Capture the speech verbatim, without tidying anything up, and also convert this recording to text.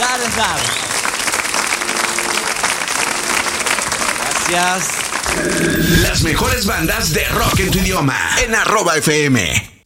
claro está. Gracias. Las mejores bandas de rock en tu idioma en arroba F M.